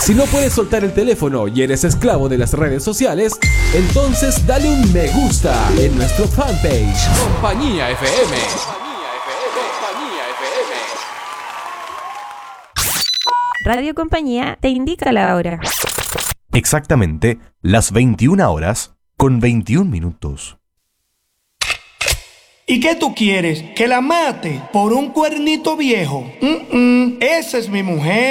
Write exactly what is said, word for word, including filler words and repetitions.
Si no puedes soltar el teléfono y eres esclavo de las redes sociales, entonces dale un me gusta en nuestro fanpage Compañía F M. Radio Compañía te indica la hora. Exactamente las veintiuna horas con veintiún minutos. ¿Y qué tú quieres? ¿Que la mate por un cuernito viejo? Mm-mm, esa es mi mujer.